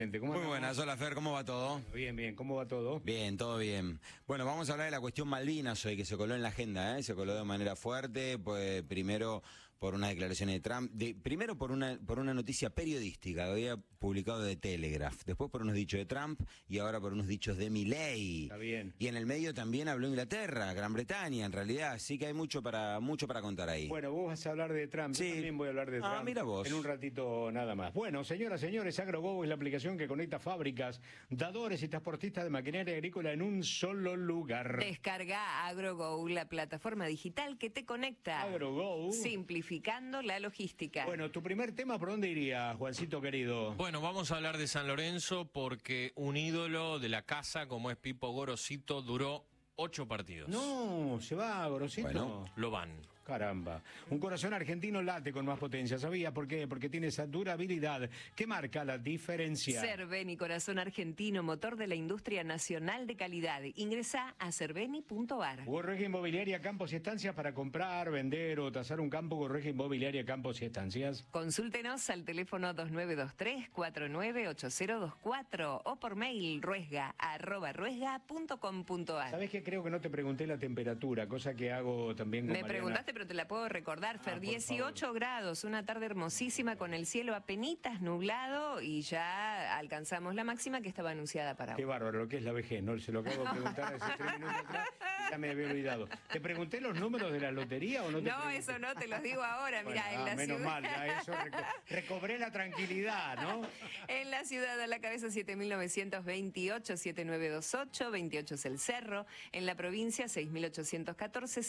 Muy buenas, hola Fer, ¿cómo va todo? Bien, bien, ¿cómo va todo? Bien, todo bien. Bueno, vamos a hablar de la cuestión Malvinas hoy, que se coló en la agenda, ¿eh? Se coló de manera fuerte, pues primero por unas declaraciones de Trump, primero por una noticia periodística que había publicado de Telegraph, después por unos dichos de Trump y ahora por unos dichos de Milei. Está bien. Y en el medio también habló Inglaterra, Gran Bretaña, en realidad, sí que hay mucho para contar ahí. Bueno, vos vas a hablar de Trump, Sí. Yo también voy a hablar de Trump. Mira vos. En un ratito nada más. Bueno, señoras, señores, AgroGo es la aplicación que conecta fábricas, dadores y transportistas de maquinaria agrícola en un solo lugar. Descarga AgroGo, la plataforma digital que te conecta. AgroGo. Simplificando la logística. Bueno, tu primer tema, ¿por dónde iría, Juancito querido? Bueno, vamos a hablar de San Lorenzo porque un ídolo de la casa como es Pipo Gorosito duró 8 partidos. No, se va, Gorosito. Bueno. Lo van. Caramba. Un corazón argentino late con más potencia. ¿Sabía por qué? Porque tiene esa durabilidad que marca la diferencia. Cerveni, corazón argentino, motor de la industria nacional de calidad. Ingresa a cerveni.ar. Gorreja Inmobiliaria Campos y Estancias para comprar, vender o tasar un campo. Gorreja Inmobiliaria Campos y Estancias. Consúltenos al teléfono 2923-498024 o por mail ruesga@ruesga.com.ar. ¿Sabés que creo que no te pregunté la temperatura? Cosa que hago también con Me Mariana. preguntaste, pero te la puedo recordar, Fer. por 18 favor. grados, una tarde hermosísima con el cielo apenitas nublado y ya alcanzamos la máxima que estaba anunciada para Qué hoy. bárbaro, lo que es la vejez, ¿no? Se lo acabo de preguntar hace 3 minutos atrás y ya me había olvidado. ¿Te pregunté los números de la lotería o no te No, pregunté? eso no, te los digo ahora. Bueno, Mira, en la menos ciudad. mal, ya eso recobré la tranquilidad, ¿no? En la ciudad a la cabeza 7.928, 7.928, 28 es el Cerro. En la provincia 6.814,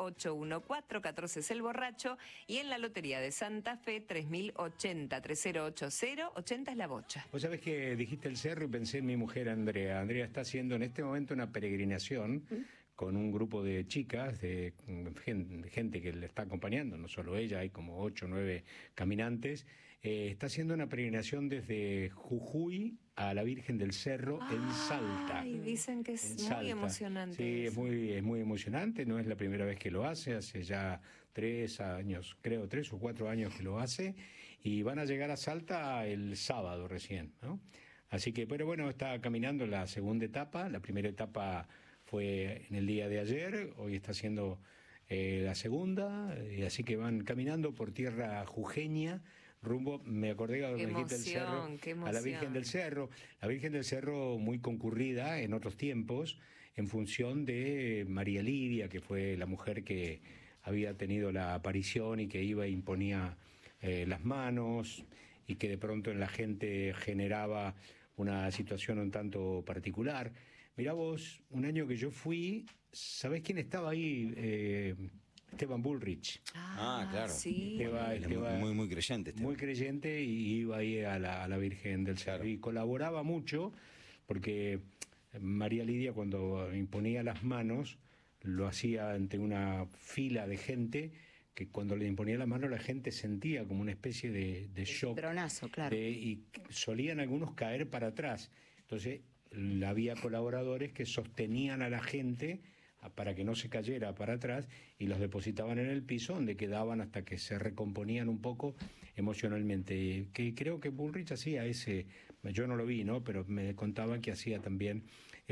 6.814, 14 es el Borracho. Y en la lotería de Santa Fe 3.080, 3080, 80 es la Bocha. Vos sabés que dijiste el cerro y pensé en mi mujer Andrea. Andrea está haciendo en este momento una peregrinación con un grupo de chicas, de gente que le está acompañando, no solo ella, hay como 8 o 9 caminantes. Está haciendo una peregrinación desde Jujuy a la Virgen del Cerro en Salta. Ay, dicen que En es muy Salta. emocionante. Sí, es eso. muy emocionante. No es la primera vez que lo hace, hace ya 3 años, creo 3 o 4 años que lo hace, y van a llegar a Salta el sábado recién, ¿no? Así que, pero bueno, está caminando la segunda etapa. La primera etapa fue en el día de ayer, hoy está haciendo la segunda, así que van caminando por tierra jujeña, rumbo, me acordé cuando Qué me dijiste el cerro, emoción, qué a la emoción. Virgen del Cerro. La Virgen del Cerro muy concurrida en otros tiempos, en función de María Lidia, que fue la mujer que había tenido la aparición y que iba e imponía las manos, y que de pronto en la gente generaba una situación un tanto particular. Mirá vos, un año que yo fui, ¿sabés quién estaba ahí? Esteban Bullrich. Claro. Sí. Muy creyente. Muy creyente, y iba ahí a la Virgen del Cerro. Claro. Y colaboraba mucho, porque María Lidia, cuando imponía las manos, lo hacía ante una fila de gente que cuando le imponía la mano la gente sentía como una especie de shock. Tronazo, claro. Y solían algunos caer para atrás. Entonces había colaboradores que sostenían a la gente para que no se cayera para atrás y los depositaban en el piso, donde quedaban hasta que se recomponían un poco emocionalmente. Que creo que Bullrich hacía ese, yo no lo vi, ¿no? Pero me contaban que hacía también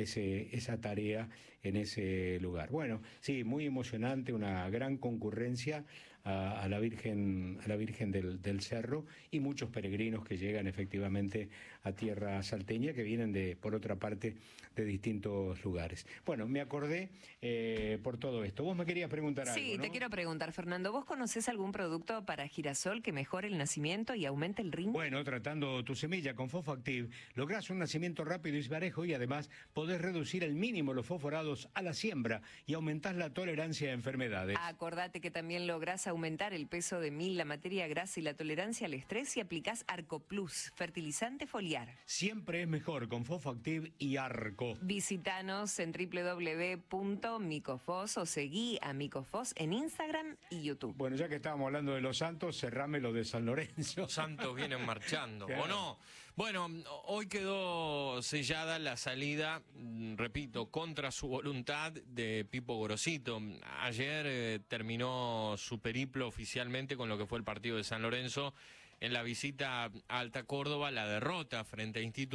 esa tarea en ese lugar. Bueno, sí, muy emocionante, una gran concurrencia a la Virgen del Cerro, y muchos peregrinos que llegan efectivamente a tierra salteña, que vienen por otra parte de distintos lugares. Bueno, me acordé por todo esto. Vos me querías preguntar algo, Sí, ¿no? te quiero preguntar, Fernando, ¿vos conocés algún producto para girasol que mejore el nacimiento y aumente el ritmo? Bueno, tratando tu semilla con Fosfoactiv, lográs un nacimiento rápido y parejo, y además podés reducir al mínimo los fosforados a la siembra y aumentás la tolerancia a enfermedades. Acordate que también lográs aumentar el peso de la materia grasa y la tolerancia al estrés si aplicás Arco Plus, fertilizante foliar. Siempre es mejor con Fosfoactiv y Arco. Visítanos en www.micofos o seguí a Micofos en Instagram y YouTube. Bueno, ya que estábamos hablando de los santos, cerrame lo de San Lorenzo. Los Santos vienen marchando, Claro. ¿o no? Bueno, hoy quedó sellada la salida, repito, contra su voluntad de Pipo Gorosito. Ayer terminó su periplo oficialmente con lo que fue el partido de San Lorenzo en la visita a Alta Córdoba la derrota frente a Instituto